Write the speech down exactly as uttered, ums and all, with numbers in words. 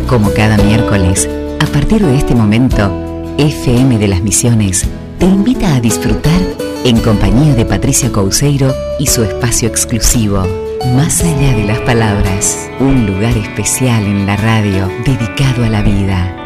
Como cada miércoles, a partir de este momento, F M de las Misiones te invita a disfrutar en compañía de Patricia Couceiro y su espacio exclusivo, Más allá de las palabras, un lugar especial en la radio dedicado a la vida.